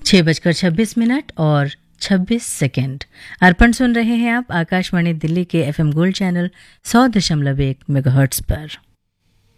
6:26 और 26 सेकंड। अर्पण सुन रहे हैं आप आकाशवाणी दिल्ली के FM गोल्ड चैनल 100.1 मेगाहर्ट्ज पर।